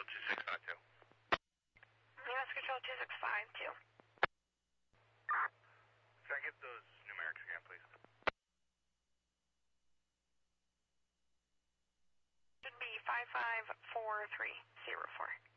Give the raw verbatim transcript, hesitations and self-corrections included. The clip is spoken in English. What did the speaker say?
two six five two. U S Control two six five two. Can I get those numerics again, please? Should be five five four three zero four.